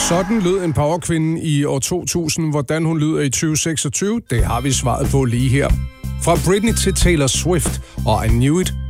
Sådan lød en powerkvinde i år 2000. Hvordan hun lyder i 2026, det har vi svaret på lige her. Fra Britney til Taylor Swift og I Knew It